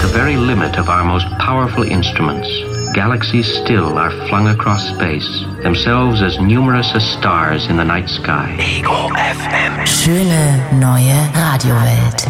the very limit of our most powerful instruments, galaxies still are flung across space, themselves as numerous as stars in the night sky. Ego FM. Schöne neue Radiowelt.